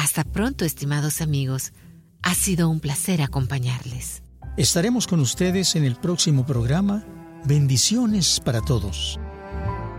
Hasta pronto, estimados amigos. Ha sido un placer acompañarles. Estaremos con ustedes en el próximo programa. Bendiciones para todos.